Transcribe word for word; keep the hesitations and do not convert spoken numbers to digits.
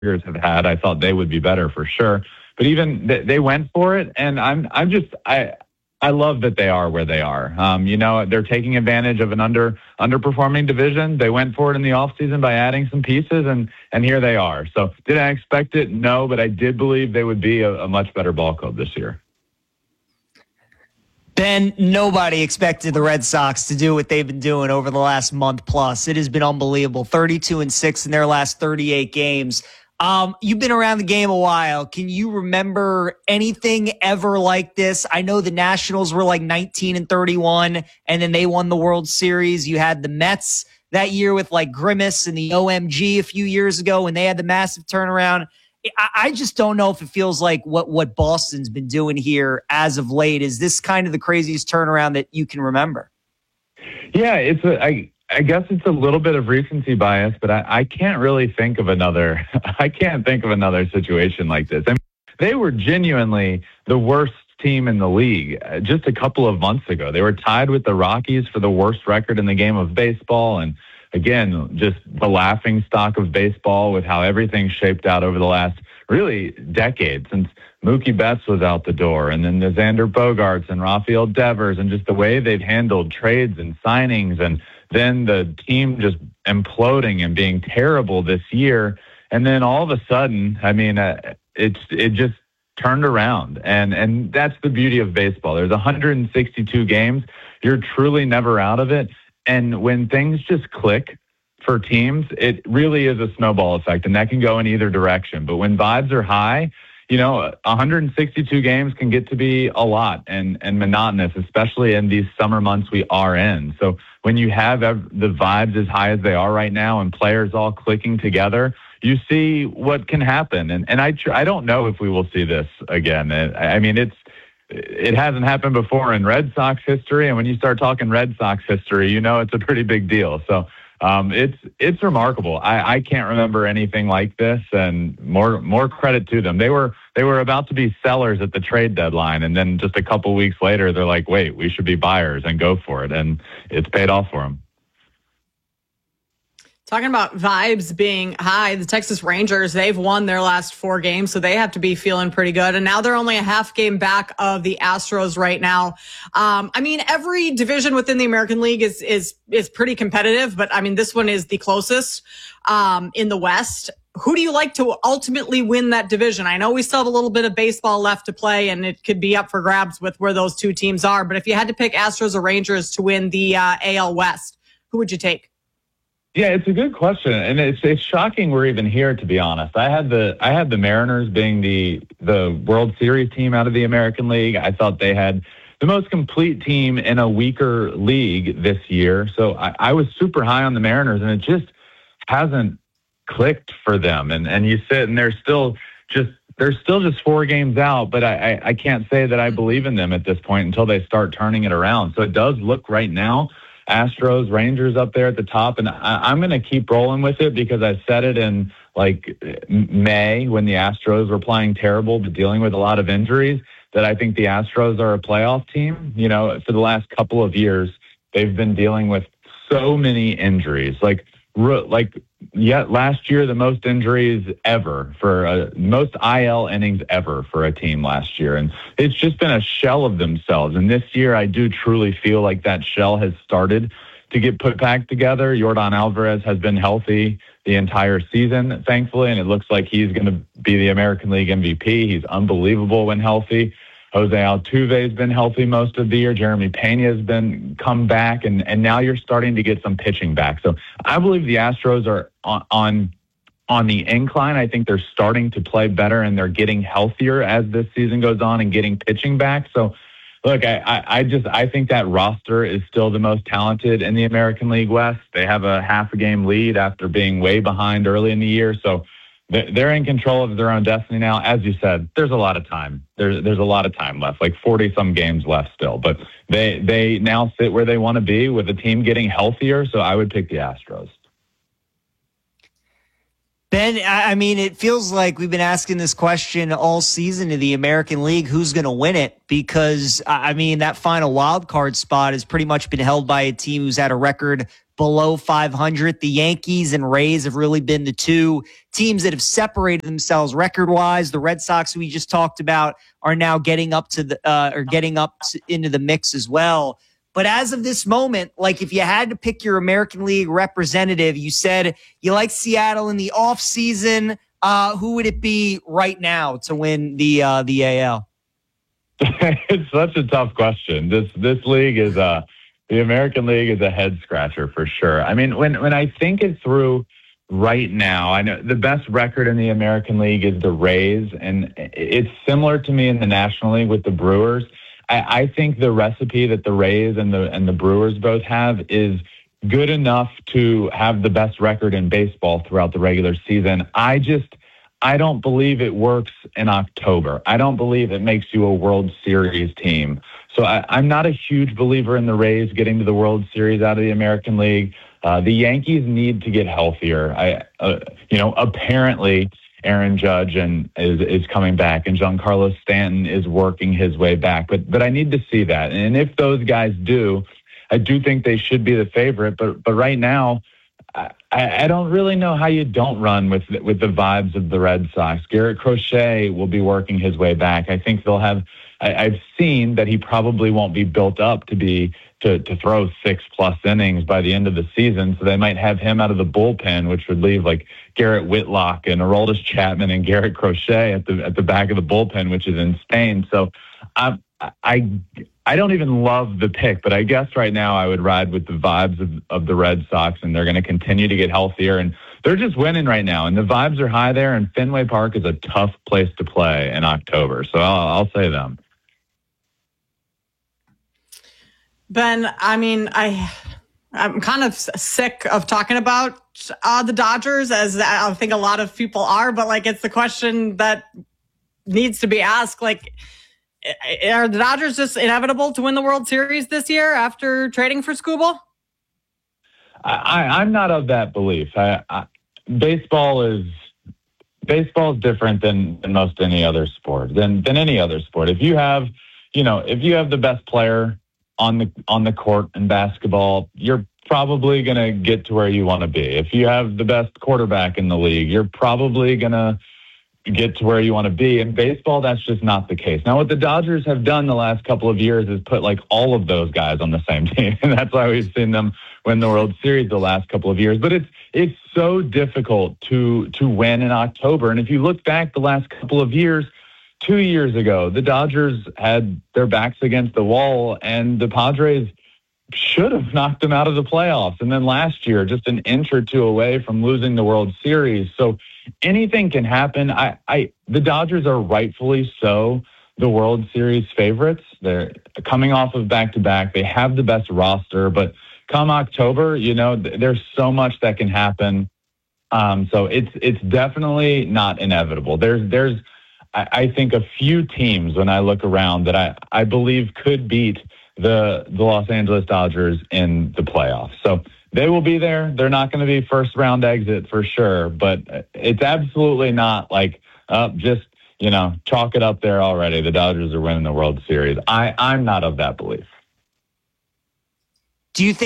Tigers have had. I thought they would be better for sure. But even th- they went for it, and I'm I'm just I I love that they are where they are. Um, you know, they're taking advantage of an under underperforming division. They went for it in the offseason by adding some pieces, and and here they are. So did I expect it? No, but I did believe they would be a, a much better ball club this year. Ben, nobody expected the Red Sox to do what they've been doing over the last month plus. It has been unbelievable. thirty-two and six in their last thirty-eight games. Um, you've been around the game a while. Can you remember anything ever like this? I know the Nationals were like nineteen and thirty-one, and then they won the World Series. You had the Mets that year with like Grimace and the O M G a few years ago when they had the massive turnaround. I, I just don't know if it feels like what, what Boston's been doing here as of late. Is this kind of the craziest turnaround that you can remember? Yeah, it's a, I, I guess it's a little bit of recency bias, but I, I can't really think of another. I can't think of another situation like this. I mean, they were genuinely the worst team in the league just a couple of months ago. They were tied with the Rockies for the worst record in the game of baseball, and again, just the laughing stock of baseball with how everything shaped out over the last really decade since Mookie Betts was out the door, and then the Xander Bogaerts and Rafael Devers, and just the way they've handled trades and signings, and then the team just imploding and being terrible this year. And then all of a sudden, I mean, uh, it's it just turned around, and and that's the beauty of baseball. There's one hundred sixty-two games. You're truly never out of it. And when things just click for teams, it really is a snowball effect, and that can go in either direction. But when vibes are high, you know, one hundred sixty-two games can get to be a lot and, and monotonous, especially in these summer months we are in. So when you have ev- the vibes as high as they are right now and players all clicking together, you see what can happen. And and I tr- I don't know if we will see this again. I, I mean, it's It hasn't happened before in Red Sox history, and when you start talking Red Sox history, you know it's a pretty big deal. So um, it's it's remarkable. I, I can't remember anything like this, and more more credit to them. They were they were about to be sellers at the trade deadline, and then just a couple weeks later, they're like, "Wait, we should be buyers and go for it," and it's paid off for them. Talking about vibes being high, the Texas Rangers, they've won their last four games, so they have to be feeling pretty good. And now they're only a half game back of the Astros right now. Um, I mean, every division within the American League is is is pretty competitive, but I mean, this one is the closest um, in the West. Who do you like to ultimately win that division? I know we still have a little bit of baseball left to play, and it could be up for grabs with where those two teams are. But if you had to pick Astros or Rangers to win the uh, A L West, who would you take? Yeah, it's a good question, and it's it's shocking we're even here, to be honest. I had the I had the Mariners being the the World Series team out of the American League. I thought they had the most complete team in a weaker league this year, so I, I was super high on the Mariners, and it just hasn't clicked for them. And and you sit and they're still just they're still just four games out, but I, I I can't say that I believe in them at this point until they start turning it around. So it does look right now, Astros, Rangers up there at the top, and I, I'm going to keep rolling with it because I said it in like May when the Astros were playing terrible but dealing with a lot of injuries, that I think the Astros are a playoff team. You know, for the last couple of years, they've been dealing with so many injuries. Like, like yeah, last year, the most injuries ever for a, most I L innings ever for a team last year. And it's just been a shell of themselves. And this year, I do truly feel like that shell has started to get put back together. Yordan Alvarez has been healthy the entire season, thankfully, and it looks like he's going to be the American League M V P. He's unbelievable when healthy. Jose Altuve has been healthy most of the year. Jeremy Pena has been come back, and, and now you're starting to get some pitching back. So I believe the Astros are on, on on the incline. I think they're starting to play better, and they're getting healthier as this season goes on and getting pitching back. So, look, I, I, I just I think that roster is still the most talented in the American League West. They have a half a game lead after being way behind early in the year. So they're in control of their own destiny now. As you said, there's a lot of time. There's there's a lot of time left, like forty some games left still. But they they now sit where they want to be with the team getting healthier. So I would pick the Astros. Ben, I mean, it feels like we've been asking this question all season to the American League, who's going to win it? Because, I mean, that final wild card spot has pretty much been held by a team who's had a record below five hundred. The Yankees and Rays have really been the two teams that have separated themselves record-wise. The Red Sox, we just talked about, are now getting up to the uh, or getting up to, into the mix as well. But as of this moment, like if you had to pick your American League representative, you said you like Seattle in the offseason. Uh, who would it be right now to win the uh, the A L? It's such a tough question. This this league is uh the American League is a head scratcher for sure. I mean, when when I think it through right now, I know the best record in the American League is the Rays, and it's similar to me in the National League with the Brewers. I think the recipe that the Rays and the and the Brewers both have is good enough to have the best record in baseball throughout the regular season. I just, I don't believe it works in October. I don't believe it makes you a World Series team. So I, I'm not a huge believer in the Rays getting to the World Series out of the American League. Uh, the Yankees need to get healthier. I, uh, you know, apparently Aaron Judge and is is coming back, and Giancarlo Stanton is working his way back. But but I need to see that. And if those guys do, I do think they should be the favorite. But but right now, I, I don't really know how you don't run with with the vibes of the Red Sox. Garrett Crochet will be working his way back. I think they'll have. I, I've seen that he probably won't be built up to be to to throw six plus innings by the end of the season. So they might have him out of the bullpen, which would leave like Garrett Whitlock and Aroldis Chapman and Garrett Crochet at the at the back of the bullpen, which is insane. So I I I don't even love the pick, but I guess right now I would ride with the vibes of, of the Red Sox, and they're going to continue to get healthier, and they're just winning right now, and the vibes are high there. And Fenway Park is a tough place to play in October, so I'll, I'll say them. Ben, I mean, I, I'm kind of sick of talking about uh, the Dodgers, as I think a lot of people are, but like, it's the question that needs to be asked. Like, are the Dodgers just inevitable to win the World Series this year after trading for Skubal? I, I'm not of that belief. I, I, baseball is baseball is different than, than most any other sport, than than any other sport. If you have, you know, if you have the best player on the on the court in basketball, you're probably going to get to where you want to be. If you have the best quarterback in the league, you're probably going to get to where you want to be. In baseball, that's just not the case. Now, what the Dodgers have done the last couple of years is put like all of those guys on the same team, and that's why we've seen them win the World Series the last couple of years. But it's it's so difficult to to win in October. And if you look back the last couple of years, two years ago, the Dodgers had their backs against the wall, and the Padres should have knocked them out of the playoffs. And then last year, just an inch or two away from losing the World Series. So anything can happen. I, I, the Dodgers are rightfully so the World Series favorites. They're coming off of back-to-back. They have the best roster. But come October, you know, there's so much that can happen. Um, so it's it's definitely not inevitable. There's there's I think a few teams when I look around that I, I believe could beat the the Los Angeles Dodgers in the playoffs. So they will be there. They're not going to be first round exit for sure, but it's absolutely not like uh, just, you know, chalk it up there already. The Dodgers are winning the World Series. I, I'm not of that belief. Do you think